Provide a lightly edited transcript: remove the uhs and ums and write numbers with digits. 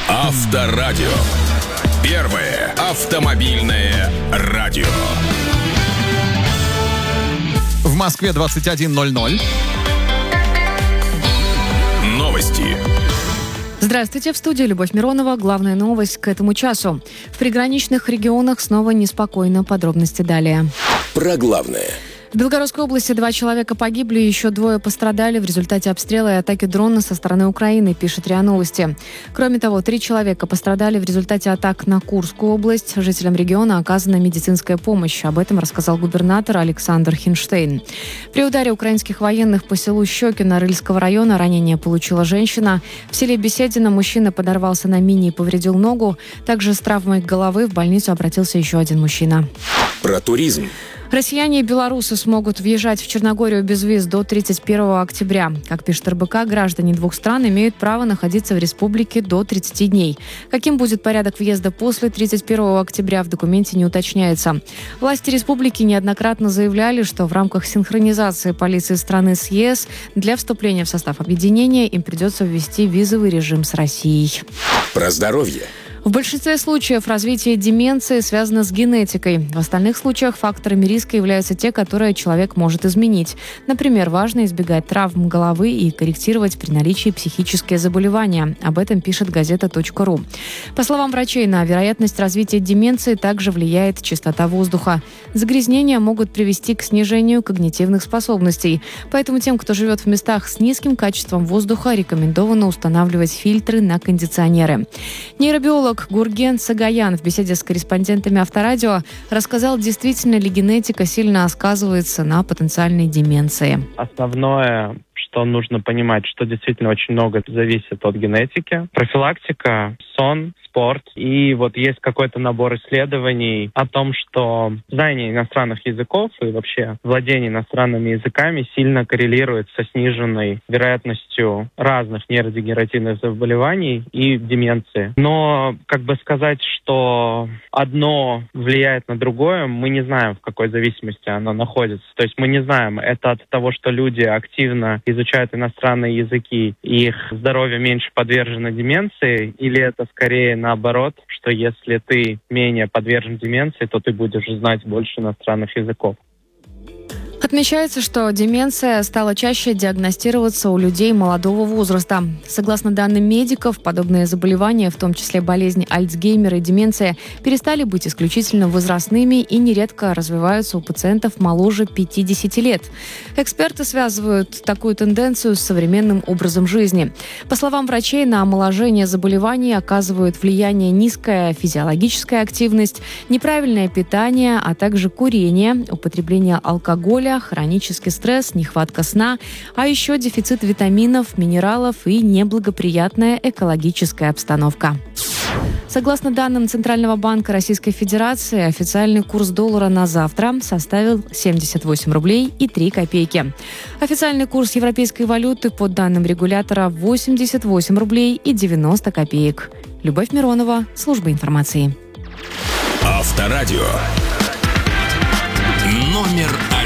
Авторадио. Первое автомобильное радио. В Москве 21:00. Новости. Здравствуйте, в студии Любовь Миронова. Главная новость к этому часу. В приграничных регионах снова неспокойно. Подробности далее. Про главное. В Белгородской области 2 человека погибли, еще 2 пострадали в результате обстрела и атаки дрона со стороны Украины, пишет РИА Новости. Кроме того, 3 человека пострадали в результате атак на Курскую область. Жителям региона оказана медицинская помощь. Об этом рассказал губернатор Александр Хинштейн. При ударе украинских военных по селу Щекино Рыльского района ранение получила женщина. В селе Беседино мужчина подорвался на мине и повредил ногу. Также с травмой головы в больницу обратился еще один мужчина. Про туризм. Россияне и белорусы смогут въезжать в Черногорию без виз до 31 октября. Как пишет РБК, граждане 2 стран имеют право находиться в республике до 30 дней. Каким будет порядок въезда после 31 октября, в документе не уточняется. Власти республики неоднократно заявляли, что в рамках синхронизации полиции страны с ЕС для вступления в состав объединения им придется ввести визовый режим с Россией. Про здоровье. В большинстве случаев развитие деменции связано с генетикой. В остальных случаях факторами риска являются те, которые человек может изменить. Например, важно избегать травм головы и корректировать при наличии психические заболевания. Об этом пишет газета.ру. По словам врачей, на вероятность развития деменции также влияет чистота воздуха. Загрязнения могут привести к снижению когнитивных способностей. Поэтому тем, кто живет в местах с низким качеством воздуха, рекомендовано устанавливать фильтры на кондиционеры. Нейробиолог Гурген Сагаян в беседе с корреспондентами Авторадио рассказал, действительно ли генетика сильно сказывается на потенциальной деменции. Основное, что нужно понимать, что действительно очень много зависит от генетики. Профилактика, сон, спорт. И вот есть какой-то набор исследований о том, что знание иностранных языков и вообще владение иностранными языками сильно коррелирует со сниженной вероятностью разных нейродегенеративных заболеваний и деменции. Но сказать, что одно влияет на другое, мы не знаем, в какой зависимости оно находится. То есть мы не знаем, это от того, что люди активно изучают иностранные языки, и их здоровье меньше подвержено деменции, или это скорее наоборот, что если ты менее подвержен деменции, то ты будешь знать больше иностранных языков. Отмечается, что деменция стала чаще диагностироваться у людей молодого возраста. Согласно данным медиков, подобные заболевания, в том числе болезнь Альцгеймера и деменция, перестали быть исключительно возрастными и нередко развиваются у пациентов моложе 50 лет. Эксперты связывают такую тенденцию с современным образом жизни. По словам врачей, на омоложение заболеваний оказывают влияние низкая физиологическая активность, неправильное питание, а также курение, употребление алкоголя, хронический стресс, нехватка сна, а еще дефицит витаминов, минералов и неблагоприятная экологическая обстановка. Согласно данным Центрального банка Российской Федерации, официальный курс доллара на завтра составил 78 рублей и 3 копейки. Официальный курс европейской валюты по данным регулятора 88 рублей и 90 копеек. Любовь Миронова, служба информации. Авторадио. Номер 1.